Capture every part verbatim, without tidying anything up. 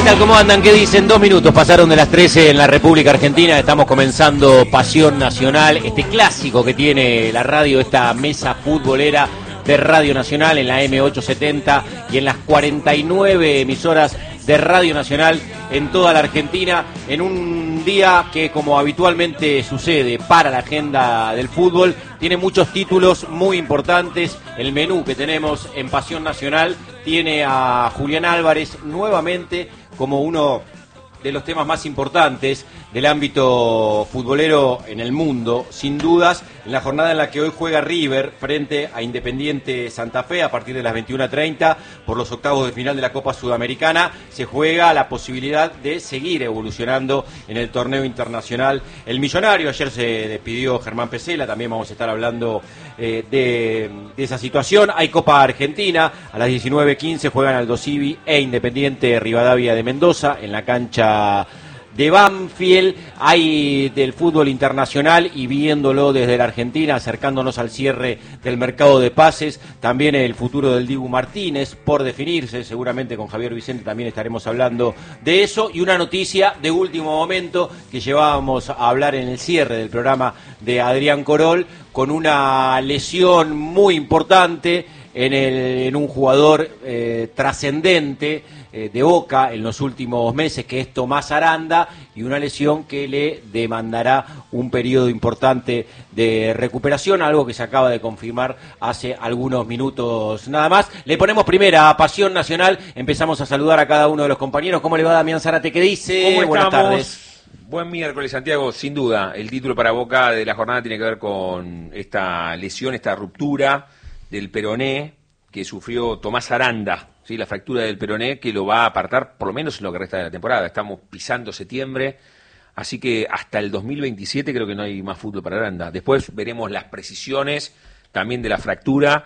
tal? ¿Cómo andan? ¿Qué dicen? Dos minutos pasaron de las trece en la República Argentina. Estamos comenzando Pasión Nacional, este clásico que tiene la radio, esta mesa futbolera de Radio Nacional en la eme ochocientos setenta y en las cuarenta y nueve emisoras de Radio Nacional en toda la Argentina, en un día que, como habitualmente sucede para la agenda del fútbol, tiene muchos títulos muy importantes. El menú que tenemos en Pasión Nacional tiene a Julián Álvarez nuevamente como uno de los temas más importantes del ámbito futbolero en el mundo, sin dudas, en la jornada en la que hoy juega River frente a Independiente Santa Fe a partir de las veintiuna treinta por los octavos de final de la Copa Sudamericana. Se juega la posibilidad de seguir evolucionando en el torneo internacional. El Millonario, ayer se despidió Germán Pesela, también vamos a estar hablando eh, de, de esa situación. Hay Copa Argentina, a las diecinueve quince juegan Aldo Civi e Independiente Rivadavia de Mendoza en la cancha de Banfield. Hay del fútbol internacional y viéndolo desde la Argentina, acercándonos al cierre del mercado de pases, también el futuro del Dibu Martínez por definirse, seguramente con Javier Vicente también estaremos hablando de eso, y una noticia de último momento que llevábamos a hablar en el cierre del programa de Adrián Corol, con una lesión muy importante en, el, en un jugador eh, trascendente eh, de Boca en los últimos meses, que es Tomás Aranda, y una lesión que le demandará un periodo importante de recuperación, algo que se acaba de confirmar hace algunos minutos nada más. Le ponemos primera a Pasión Nacional, empezamos a saludar a cada uno de los compañeros. ¿Cómo le va, Damián Zárate? ¿Qué dice? ¿Cómo Buenas estamos? tardes. Buen miércoles, Santiago. Sin duda, el título para Boca de la jornada tiene que ver con esta lesión, esta ruptura del peroné que sufrió Tomás Aranda, ¿sí? La fractura del peroné que lo va a apartar por lo menos en lo que resta de la temporada. Estamos pisando septiembre, así que hasta el dos mil veintisiete creo que no hay más fútbol para Aranda. Después veremos las precisiones también de la fractura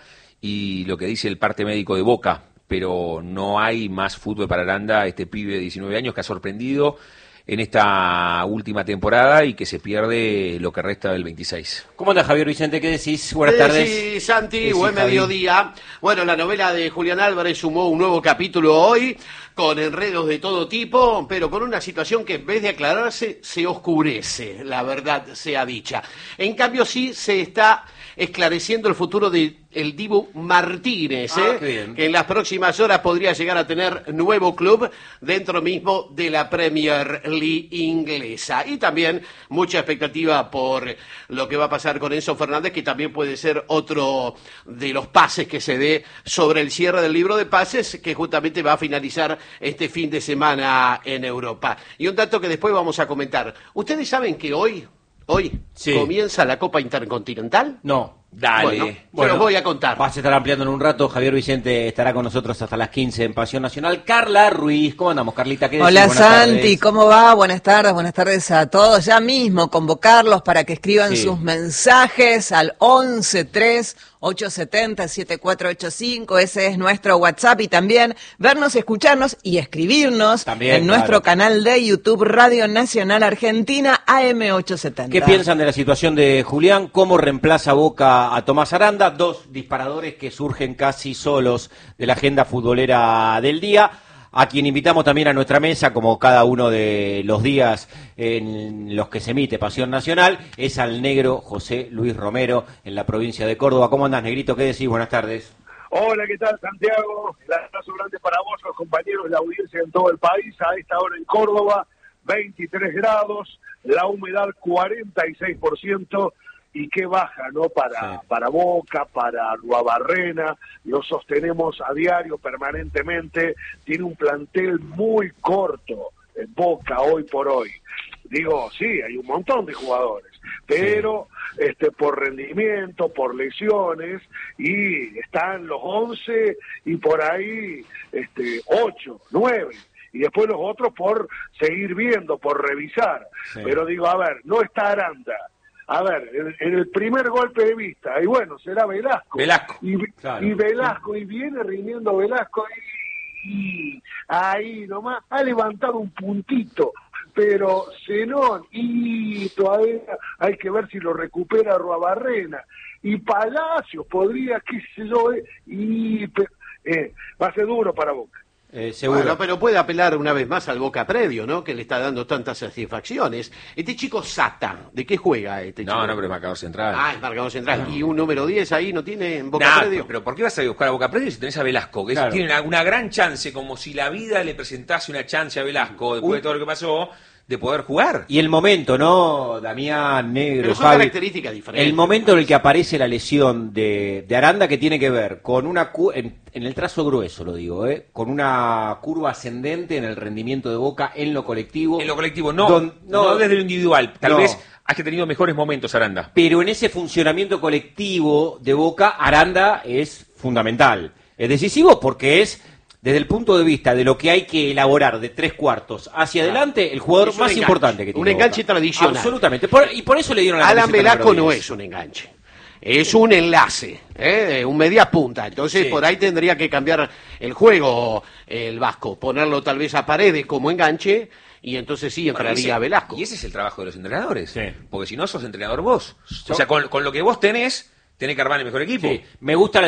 y lo que dice el parte médico de Boca, pero no hay más fútbol para Aranda, este pibe de diecinueve años que ha sorprendido en esta última temporada y que se pierde lo que resta del veintiséis. ¿Cómo anda, Javier Vicente? ¿Qué decís? Buenas Sí, tardes. Sí, Santi, Sí, buen Javi. mediodía. Bueno, la novela de Julián Álvarez sumó un nuevo capítulo hoy, con enredos de todo tipo, pero con una situación que en vez de aclararse, se oscurece, la verdad sea dicha. En cambio, sí se está esclareciendo el futuro de el Dibu Martínez, Ah, ¿eh? qué bien. que en las próximas horas podría llegar a tener nuevo club dentro mismo de la Premier League inglesa. Y también mucha expectativa por lo que va a pasar con Enzo Fernández, que también puede ser otro de los pases que se dé sobre el cierre del libro de pases, que justamente va a finalizar este fin de semana en Europa. Y un dato que después vamos a comentar. ¿Ustedes saben que hoy, hoy Sí. comienza la Copa Intercontinental? No. Dale. Bueno, se los voy a contar. Vas a estar ampliando en un rato. Javier Vicente estará con nosotros hasta las quince en Pasión Nacional. Carla Ruiz, ¿cómo andamos, Carlita? ¿Qué decís? Hola Buenas Santi, tardes. ¿cómo va? Buenas tardes, buenas tardes a todos. Ya mismo convocarlos para que escriban Sí. sus mensajes al once tres ocho siete cero siete cuatro ocho cinco, ese es nuestro WhatsApp, y también vernos, escucharnos y escribirnos También, en claro. nuestro canal de YouTube Radio Nacional Argentina A M ochocientos setenta. ¿Qué piensan de la situación de Julián? ¿Cómo reemplaza Boca a Tomás Aranda? Dos disparadores que surgen casi solos de la agenda futbolera del día, a quien invitamos también a nuestra mesa, como cada uno de los días en los que se emite Pasión Nacional, es al negro José Luis Romero en la provincia de Córdoba. ¿Cómo andás, negrito? ¿Qué decís? Buenas tardes. Hola, ¿qué tal, Santiago? El abrazo grande para vos, los compañeros de la audiencia en todo el país. A esta hora en Córdoba, veintitrés grados, la humedad cuarenta y seis por ciento, y qué baja, ¿no? Para, Sí. para Boca, para Ruabarrena, lo sostenemos a diario, permanentemente. Tiene un plantel muy corto, en Boca, hoy por hoy. Digo, sí, hay un montón de jugadores, pero sí. este por rendimiento, por lesiones, y están los once y por ahí este ocho, nueve, y después los otros por seguir viendo, por revisar. Sí. Pero digo, a ver, no está Aranda. A ver, en, en el primer golpe de vista, y bueno, será Velasco. Velasco. Y, claro. y Velasco, y viene rindiendo Velasco, y, y ahí nomás ha levantado un puntito. Pero Zenón, y todavía hay que ver si lo recupera Ruabarrena. Y Palacios podría, qué sé yo, eh, y eh, va a ser duro para Boca. Eh, seguro. Bueno, pero puede apelar una vez más al Boca Predio, ¿no? Que le está dando tantas satisfacciones. Este chico Sata, ¿de qué juega este chico? No, no, pero es marcador central. Ah, es marcador central. ¿Y un número diez ahí no tiene en Boca Nah, Predio? pero ¿por qué vas a buscar a Boca Predio si tenés a Velasco? Que es- Claro. tiene una, una gran chance, como si la vida le presentase una chance a Velasco, después Un- de todo lo que pasó, de poder jugar. Y el momento, ¿no, Damián, Negro, Pero son Javi? características diferentes. El momento en el que aparece la lesión de, de Aranda, que tiene que ver con una cu- en, en el trazo grueso, lo digo, ¿eh? Con una curva ascendente en el rendimiento de Boca en lo colectivo. En lo colectivo, no, Don- no, desde lo individual. Tal No. vez has tenido mejores momentos, Aranda. Pero en ese funcionamiento colectivo de Boca, Aranda es fundamental. Es decisivo porque es, desde el punto de vista de lo que hay que elaborar de tres cuartos hacia adelante, el jugador Es un más enganche, importante que un tiene enganche Boca. tradicional. Absolutamente. Por- y por eso le dieron la Alan camiseta Velasco número no diez. es un enganche. Es un enlace, ¿eh? Un media punta. Entonces, Sí. por ahí tendría que cambiar el juego el Vasco. Ponerlo tal vez a Paredes como enganche y entonces sí Bueno, entraría ese- Velasco. Y ese es el trabajo de los entrenadores. Sí. Porque si no, sos entrenador vos. O sea, con, con lo que vos tenés, tenés que armar el mejor equipo. Sí, me gusta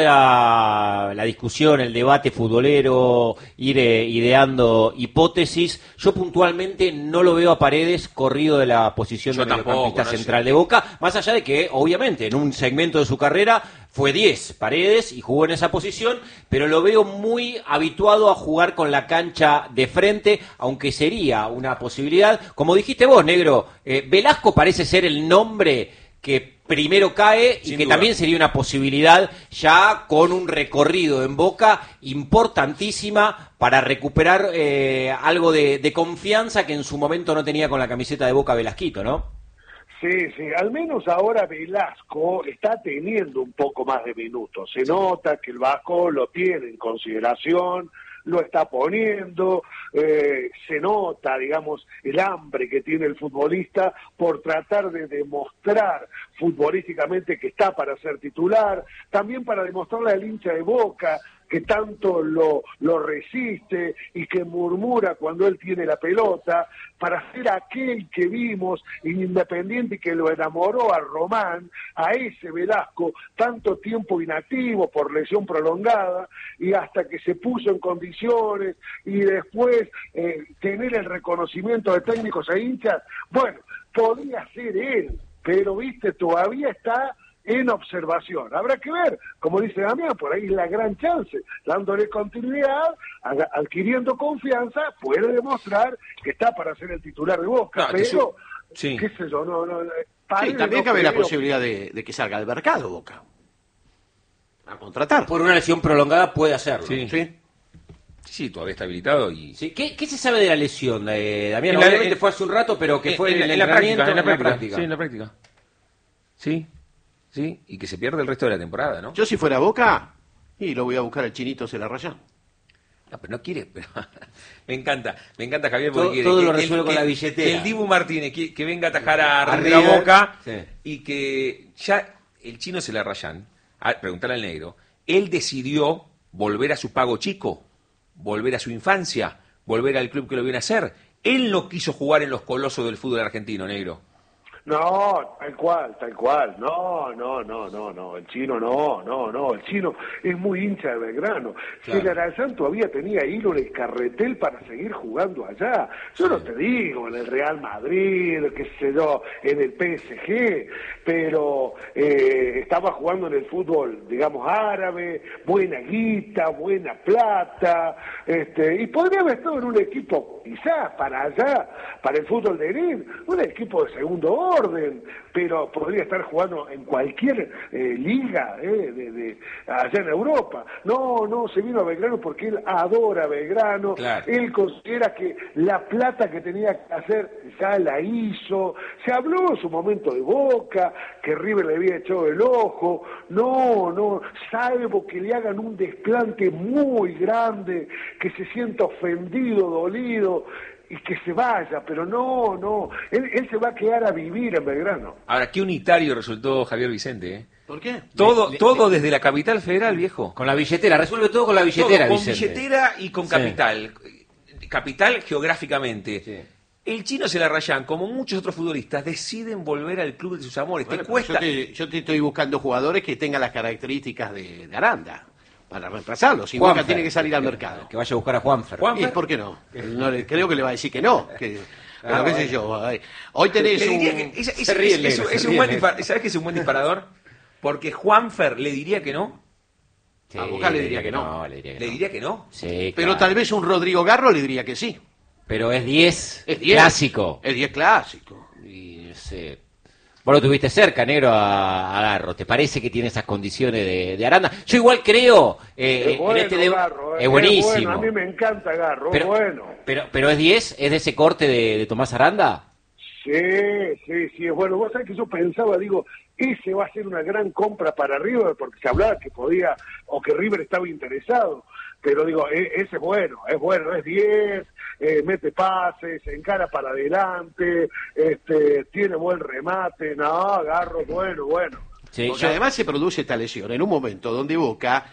la, la discusión, el debate futbolero, ir eh, ideando hipótesis. Yo puntualmente no lo veo a Paredes corrido de la posición Yo de tampoco, mediocampista no sé. central de Boca, más allá de que, obviamente, en un segmento de su carrera fue diez Paredes y jugó en esa posición, pero lo veo muy habituado a jugar con la cancha de frente, aunque sería una posibilidad. Como dijiste vos, Negro, eh, Velasco parece ser el nombre que primero cae y Sin que duda. también sería una posibilidad ya con un recorrido en Boca importantísima para recuperar eh, algo de, de confianza que en su momento no tenía con la camiseta de Boca Velasquito, ¿no? Sí, sí, al menos ahora Velasco está teniendo un poco más de minutos. Se nota que el Vasco lo tiene en consideración, lo está poniendo, eh, se nota, digamos, el hambre que tiene el futbolista por tratar de demostrar futbolísticamente que está para ser titular, también para demostrarle al hincha de Boca que tanto lo, lo resiste y que murmura cuando él tiene la pelota, para ser aquel que vimos en Independiente y que lo enamoró a Román, a ese Velasco, tanto tiempo inactivo por lesión prolongada, y hasta que se puso en condiciones, y después eh, tener el reconocimiento de técnicos e hinchas, bueno, podría ser él, pero viste, todavía está en observación. Habrá que ver, como dice Damián, por ahí la gran chance, dándole continuidad, a- adquiriendo confianza, puede demostrar que está para ser el titular de Boca, No, que pero, su- sí. qué sé yo, no, no, Sí, Paredes también no cabe la creo. posibilidad de, de que salga al mercado Boca. A contratar. Por una lesión prolongada puede hacerlo. Sí. Sí. Sí, todavía está habilitado y... Sí, ¿Qué, qué se sabe de la lesión, eh, Damián? En la- Obviamente en- fue hace un rato, pero que fue en, en, el en la práctica, entrenamiento, en la práctica, sí, en la práctica. Sí, sí, y que se pierde el resto de la temporada, ¿no? Yo si fuera Boca, y lo voy a buscar al Chinito se la raya. No, pero no quiere, pero me encanta, me encanta Javier Todo- porque quiere todo que lo el- resuelve con que- la billetera. que el Dibu Martínez que, que venga a atajar a, A River a River, Boca sí. y que ya el chino se la rayan, a preguntarle al negro, él decidió volver a su pago chico, volver a su infancia, volver al club que lo viene a hacer. Él no quiso jugar en los colosos del fútbol argentino, negro. No, tal cual, tal cual. No, no, no, no, no. El chino no, no, no. El chino es muy hincha de Belgrano. Claro. Si el Arayán todavía tenía hilo en el carretel para seguir jugando allá. Yo no te digo en el Real Madrid, qué sé yo, en el P S G, pero eh, estaba jugando en el fútbol, digamos, árabe, buena guita, buena plata, este, y podría haber estado en un equipo, quizás, para allá, para el fútbol de Green, un equipo de segundo orden, pero podría estar jugando en cualquier eh, liga eh, de, de allá en Europa. No, no, se vino a Belgrano porque él adora Belgrano, Claro. él considera que la plata que tenía que hacer ya la hizo, se habló en su momento de Boca, que River le había echado el ojo, no, no, salvo que le hagan un desplante muy grande, que se sienta ofendido, dolido, y que se vaya, pero no, no, él, él se va a quedar a vivir en Belgrano. Ahora, qué unitario resultó Javier Vicente, ¿eh? ¿Por qué? Todo, Le- le- todo desde la capital federal, viejo. Con la billetera, resuelve todo con la billetera, Todo, con Vicente. billetera y con Sí. capital. Capital geográficamente. Sí. El chino se la rayan, como muchos otros futbolistas, deciden volver al club de sus amores. Bueno, te cuesta. Yo te, yo te estoy buscando jugadores que tengan las características de, de Aranda. para reemplazarlo. Si Boca tiene que salir al mercado. Que vaya a buscar a Juanfer. ¿Y por qué no? no le, creo que le va a decir que no. Que, pero ah, qué bueno. sé yo. Hoy tenés un... Que esa, esa, Se ríe es, el es, negro, es se un ríe buen el dispar, negro. ¿sabes que es un buen disparador? Porque Juanfer le diría que no. Sí, A Boca le diría que no. le diría que Le no. diría que no. Sí, Pero claro. tal vez un Rodrigo Garro le diría que sí. Pero es diez, Es diez. clásico. Es diez clásico. Y no sé. Vos lo tuviste cerca, negro, a, a Garro. ¿Te parece que tiene esas condiciones de, de Aranda? Yo igual creo eh, Es bueno, en este de- Garro, eh, es buenísimo. bueno, a mí me encanta Garro, pero, es bueno. pero, pero es diez, es de ese corte de, de Tomás Aranda. Sí, sí, sí, es bueno. Vos sabés que yo pensaba, digo, ese va a ser una gran compra para River, porque se hablaba que podía, o que River estaba interesado. Pero digo, e- ese es bueno, es bueno, es diez, eh, mete pases, encara para adelante, este, tiene buen remate, no, Garro, bueno, bueno. Sí, Porque yo- además se produce esta lesión en un momento donde Boca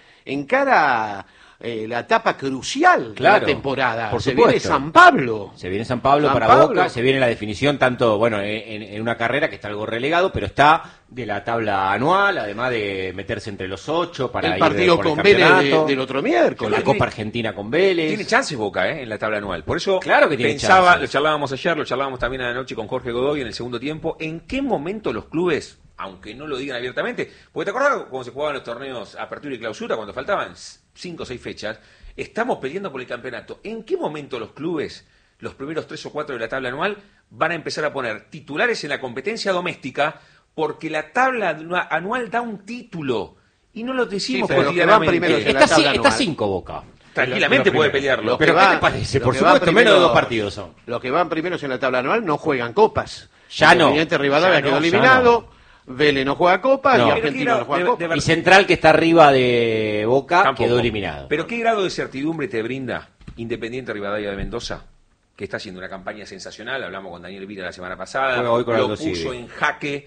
encara eh, la etapa crucial Claro, de la temporada. por se supuesto. viene San Pablo. Se viene San Pablo San para Pablo. Boca, se viene la definición tanto, bueno, en, en una carrera que está algo relegado, pero está de la tabla anual, además de meterse entre los ocho para El ir partido por el con Vélez campeonato, de- del otro con miércoles. la Copa Argentina con Vélez. Tiene chances Boca ¿eh? en la tabla anual. Por eso Claro que tiene pensaba, chances. lo charlábamos ayer, lo charlábamos también anoche con Jorge Godoy en el segundo tiempo, ¿en qué momento los clubes, aunque no lo digan abiertamente, porque te acordás cuando se jugaban los torneos Apertura y Clausura, cuando faltaban cinco o seis fechas, estamos peleando por el campeonato? ¿En qué momento los clubes, los primeros tres o cuatro de la tabla anual, van a empezar a poner titulares en la competencia doméstica? Porque la tabla anual da un título y no lo decimos Sí, pero los que van cotidianamente. primeros en la Está, ci- tabla está anual. cinco Boca. Tranquilamente Los puede primeros. pelearlo. Los Pero que ¿qué van- te parece? los Por que supuesto, van menos de primero- dos partidos son. Los que van primeros en la tabla anual no juegan copas. Ya no. Independiente Rivadavia Ya no, quedó ya eliminado. Vélez no juega copas No. y Pero Argentino quiero- no juega de- copas. de verdad. Y Central, que está arriba de Boca, Tampoco. quedó eliminado. Pero ¿qué grado de certidumbre te brinda Independiente Rivadavia de Mendoza? Que está haciendo una campaña sensacional. Hablamos con Daniel Vila la semana pasada. Juega hoy con lo Aldo puso Civi. en jaque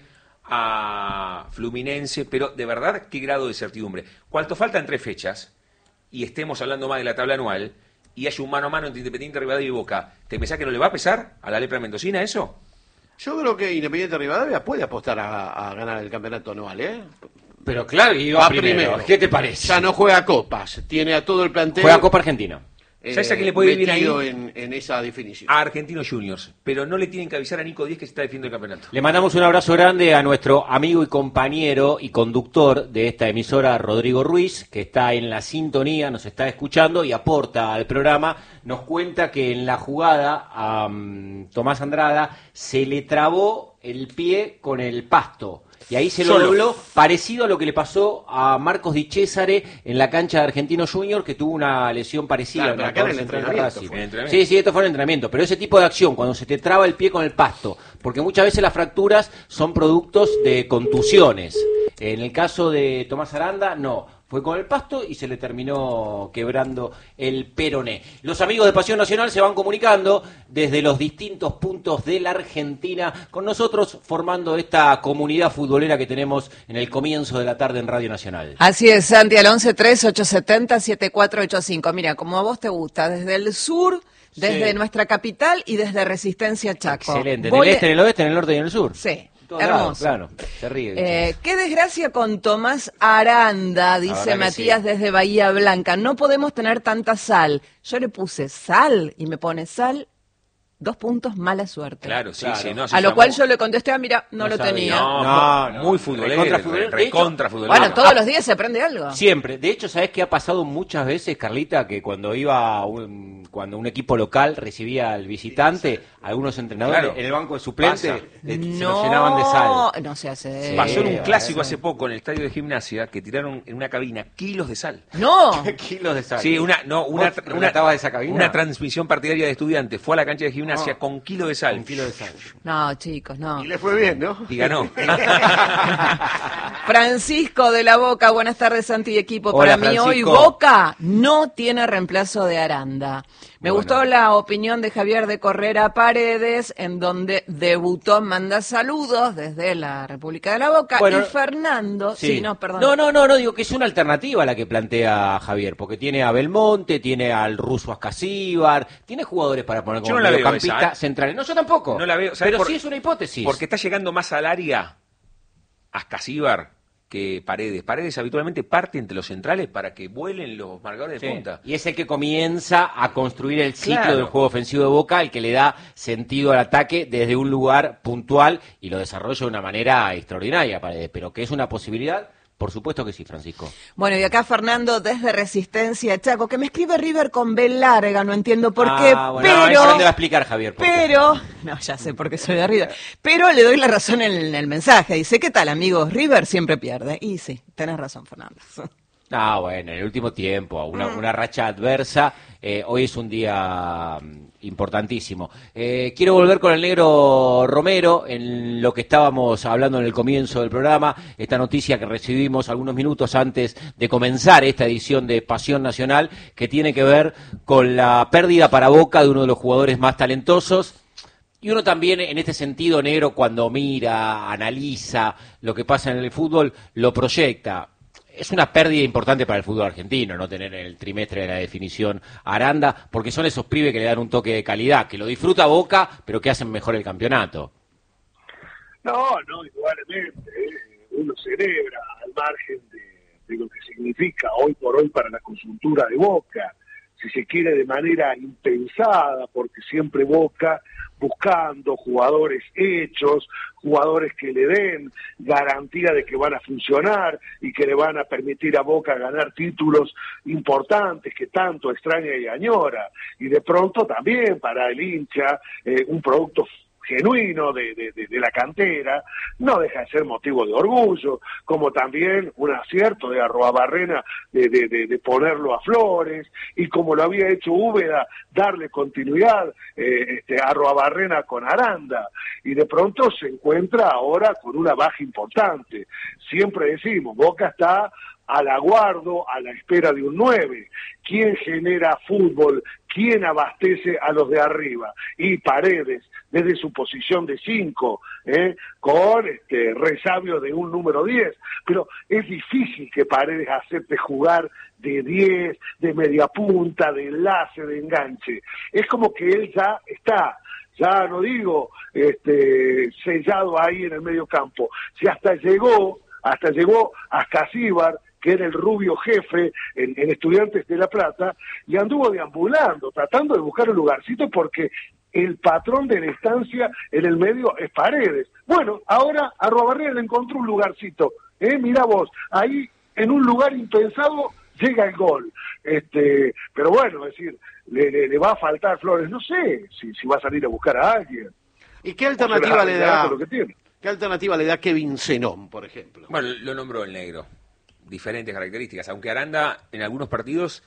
a Fluminense. Pero de verdad, ¿qué grado de certidumbre? Cuanto faltan tres fechas y estemos hablando más de la tabla anual y hay un mano a mano entre Independiente Rivadavia y Boca, ¿te pensás que no le va a pesar a la lepra mendocina eso? Yo creo que Independiente Rivadavia puede apostar a, a ganar el campeonato anual, ¿eh? Pero claro, y va Va primero. primero. ¿Qué te parece? Ya no juega copas, tiene a todo el plantel. Juega Copa Argentina. eh, ¿Sabes a quién le puede ir bien metido ahí? en, en esa definición. A Argentinos Juniors. Pero no le tienen que avisar a Nico Díez que se está defendiendo el campeonato. Le mandamos un abrazo grande a nuestro amigo y compañero y conductor de esta emisora, Rodrigo Ruiz, que está en la sintonía, nos está escuchando y aporta al programa. Nos cuenta que en la jugada a um, Tomás Andrada se le trabó el pie con el pasto. Y ahí se lo Solo. dobló, parecido a lo que le pasó a Marcos Di Cesare en la cancha de Argentino Junior, que tuvo una lesión parecida. Claro, pero acá en el Marcos entró entrenamiento Racing. fue. En el entrenamiento. Sí, sí, esto fue en entrenamiento, pero ese tipo de acción, cuando se te traba el pie con el pasto, porque muchas veces las fracturas son productos de contusiones. En el caso de Tomás Aranda, no. Fue con el pasto y se le terminó quebrando el peroné. Los amigos de Pasión Nacional se van comunicando desde los distintos puntos de la Argentina con nosotros, formando esta comunidad futbolera que tenemos en el comienzo de la tarde en Radio Nacional. Así es, Santi, al once tres ocho siete cero siete cuatro ocho cinco. Mira, como a vos te gusta, desde el sur, desde Sí. nuestra capital y desde Resistencia Chaco. Excelente. En Voy el a- este, en el oeste, en el norte y en el sur. Sí, Todos lados, hermoso. claro, se ríe. Eh, qué desgracia con Tomás Aranda, dice verdad que Matías sí. desde Bahía Blanca. No podemos tener tanta sal. Yo le puse sal y me pone sal, dos puntos, mala suerte. Claro, sí, Claro. sí. No, se A lo llamó- cual yo le contesté, ah, mira, no, No lo sabía. tenía. No, No, muy- no. muy futbolero. Recontra futbolero. De hecho, Recontra futbolero. Bueno, todos los días se aprende algo. Siempre. De hecho, ¿sabés qué ha pasado muchas veces, Carlita? Que cuando iba un, cuando un equipo local recibía al visitante, algunos entrenadores Claro. en el banco de suplentes Pasa. le- se no, lo llenaban de sal. no se hace. Sí. Pasó en un Eh, clásico eh. hace poco en el estadio de gimnasia que tiraron en una cabina kilos de sal. No. Kilos de sal. Sí, una, no, una, ¿Vos una, relatabas de esa cabina? una transmisión partidaria de estudiantes. Fue a la cancha de gimnasia No. con kilo de sal. Un kilo de sal. No, chicos, no. Y le fue bien, ¿no? Y ganó. Francisco de la Boca, buenas tardes, Santi y equipo. Hola, Para mí hoy Francisco. Boca no tiene reemplazo de Aranda. Me Bueno. gustó la opinión de Javier de Correra Paredes, en donde debutó, manda saludos desde la República de la Boca. Bueno, y Fernando, sí, no, perdón. No, no, no, no, digo que es una alternativa la que plantea Javier, porque tiene a Belmonte, tiene al ruso Ascasíbar, tiene jugadores para poner Yo como no la veo mediocampista esa, ¿eh? centrales. No, yo tampoco. No la veo. ¿Sabés Pero por- sí es una hipótesis. Porque está llegando más al área Ascasíbar que Paredes. Paredes habitualmente parte entre los centrales para que vuelen los marcadores de Sí. punta. Y es el que comienza a construir el ciclo Claro. del juego ofensivo de Boca, el que le da sentido al ataque desde un lugar puntual y lo desarrolla de una manera extraordinaria, Paredes. Pero que es una posibilidad, por supuesto que sí, Francisco. Bueno, y acá Fernando desde Resistencia Chaco, que me escribe River con B larga, no entiendo por qué, Ah, bueno, ahí pero... Fernando va a explicar, Javier. por qué. Pero, no, ya sé por qué soy de River, pero le doy la razón en el mensaje. Dice, ¿qué tal, amigos? River siempre pierde. Y sí, tenés razón, Fernando. Ah, bueno, en el último tiempo, una, una racha adversa. Eh, hoy es un día mm, importantísimo. Eh, quiero volver con el negro Romero en lo que estábamos hablando en el comienzo del programa, esta noticia que recibimos algunos minutos antes de comenzar esta edición de Pasión Nacional, que tiene que ver con la pérdida para Boca de uno de los jugadores más talentosos. Y uno también, en este sentido, negro, cuando mira, analiza lo que pasa en el fútbol, lo proyecta. Es una pérdida importante para el fútbol argentino no tener en el trimestre de la definición a Aranda, porque son esos pibes que le dan un toque de calidad, que lo disfruta Boca, pero que hacen mejor el campeonato. No, no, igualmente. eh, Uno celebra al margen de, de lo que significa hoy por hoy para la coyuntura de Boca, si se quiere de manera impensada, porque siempre Boca buscando jugadores hechos, jugadores que le den garantía de que van a funcionar y que le van a permitir a Boca ganar títulos importantes que tanto extraña y añora. Y de pronto también para el hincha eh, un producto genuino de, de, de, de la cantera, no deja de ser motivo de orgullo, como también un acierto de Arruabarrena de, de, de, de ponerlo a Flores, y como lo había hecho Úbeda, darle continuidad eh, este, a Arruabarrena con Aranda, y de pronto se encuentra ahora con una baja importante. Siempre decimos, Boca está al aguardo, a la espera de un nueve. ¿Quién genera fútbol? ¿Quién abastece a los de arriba? Y Paredes, desde su posición de cinco, ¿eh? con este resabio de un número diez. Pero es difícil que Paredes acepte jugar de diez, de media punta, de enlace, de enganche. Es como que él ya está, ya no digo este, sellado ahí en el medio campo. Si hasta llegó, hasta llegó a Casíbar, que era el rubio jefe en, en Estudiantes de La Plata, y anduvo deambulando, tratando de buscar un lugarcito porque el patrón de la estancia en el medio es Paredes. Bueno, ahora a Arruabarrena le encontró un lugarcito, ¿eh? Mirá vos, ahí en un lugar impensado llega el gol. Este, pero bueno, es decir, le, le, le va a faltar Flores, no sé si, si va a salir a buscar a alguien. ¿Y qué alternativa le da? Lo que tiene. ¿Qué alternativa le da Kevin Zenón, por ejemplo? Bueno, lo nombró el negro. Diferentes características, aunque Aranda en algunos partidos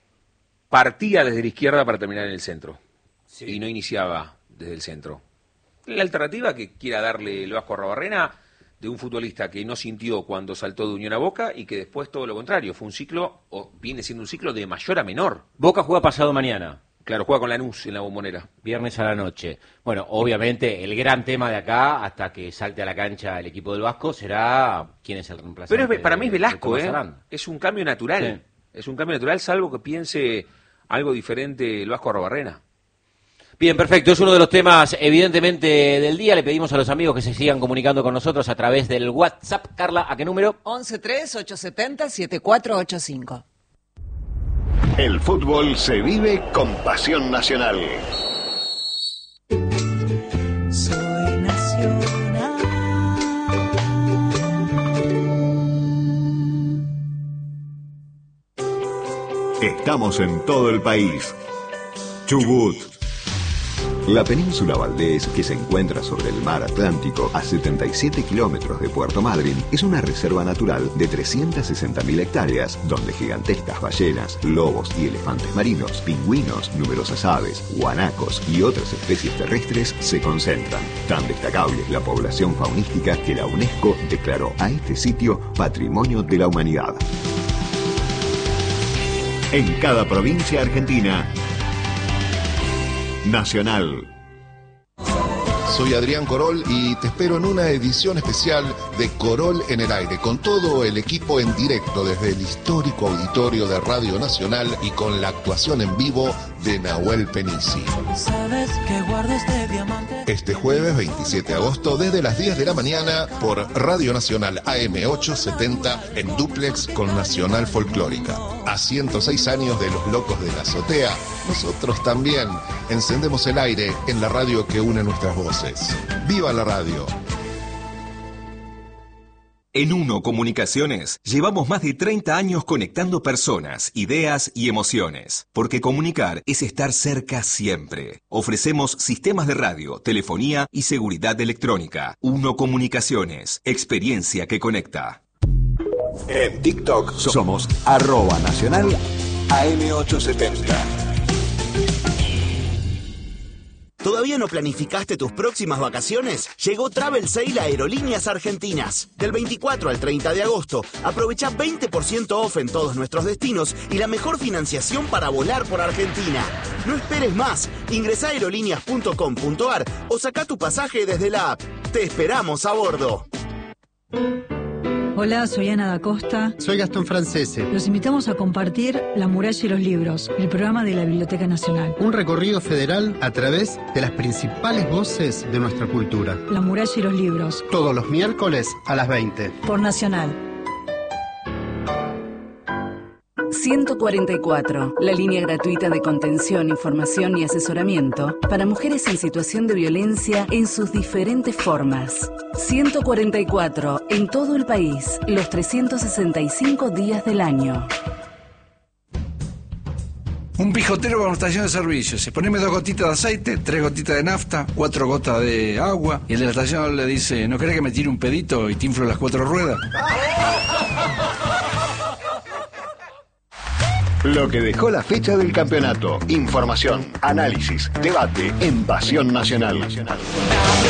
partía desde la izquierda para terminar en el centro. Sí. Y no iniciaba desde el centro. La alternativa que quiera darle el Vasco Arruabarrena de un futbolista que no sintió cuando saltó de Unión a Boca y que después todo lo contrario, fue un ciclo, o viene siendo un ciclo de mayor a menor. Boca juega pasado mañana. Claro, juega con Lanús en la Bombonera. Viernes a la noche. Bueno, obviamente el gran tema de acá, hasta que salte a la cancha el equipo del Vasco, será quién es el reemplazante. Pero es, para mí es Velasco, de, de ¿eh? Es un cambio natural. Sí. Es un cambio natural, salvo que piense algo diferente el Vasco Arruabarrena. Bien, perfecto. Es uno de los temas, evidentemente, del día. Le pedimos a los amigos que se sigan comunicando con nosotros a través del WhatsApp. Carla, ¿a qué número? once tres ocho siete cero siete cuatro ocho cinco. El fútbol se vive con pasión nacional. Soy nacional. Estamos en todo el país. Chubut. La península Valdés, que se encuentra sobre el mar Atlántico a setenta y siete kilómetros de Puerto Madryn, es una reserva natural de trescientas sesenta mil hectáreas, donde gigantescas ballenas, lobos y elefantes marinos, pingüinos, numerosas aves, guanacos y otras especies terrestres se concentran. Tan destacable es la población faunística que la UNESCO declaró a este sitio Patrimonio de la Humanidad. En cada provincia argentina, Nacional. soy Adrián Corol y te espero en una edición especial de Corol en el Aire, con todo el equipo en directo desde el histórico auditorio de Radio Nacional y con la actuación en vivo de Nahuel Penisi. Sabes que guardo este diamante. Este jueves veintisiete de agosto desde las diez de la mañana por Radio Nacional A M ochocientos setenta en dúplex con Nacional Folclórica. A ciento seis años de Los Locos de la Azotea, nosotros también encendemos el aire en la radio que une nuestras voces. ¡Viva la radio! En Uno Comunicaciones llevamos más de treinta años conectando personas, ideas y emociones, porque comunicar es estar cerca siempre. Ofrecemos sistemas de radio, telefonía y seguridad electrónica. Uno Comunicaciones, experiencia que conecta. En TikTok somos arroba nacional A M ochocientos setenta. ¿Todavía no planificaste tus próximas vacaciones? Llegó Travel Sale a Aerolíneas Argentinas. Del veinticuatro al treinta de agosto, aprovecha veinte por ciento off en todos nuestros destinos y la mejor financiación para volar por Argentina. No esperes más. Ingresá a aerolíneas punto com punto ar o saca tu pasaje desde la app. Te esperamos a bordo. Hola, soy Ana da Costa. Soy Gastón Francese. Los invitamos a compartir La Muralla y los Libros, el programa de la Biblioteca Nacional. Un recorrido federal a través de las principales voces de nuestra cultura. La Muralla y los Libros. Todos los miércoles a las veinte. Por Nacional. ciento cuarenta y cuatro, la línea gratuita de contención, información y asesoramiento para mujeres en situación de violencia en sus diferentes formas. ciento cuarenta y cuatro, en todo el país, los trescientos sesenta y cinco días del año. Un pijotero va a una estación de servicio. Se poneme dos gotitas de aceite, tres gotitas de nafta, cuatro gotas de agua. Y el de la estación le dice, ¿no querés que me tire un pedito y te inflo las cuatro ruedas? Lo que dejó la fecha del campeonato. Información, análisis, debate en Pasión Nacional.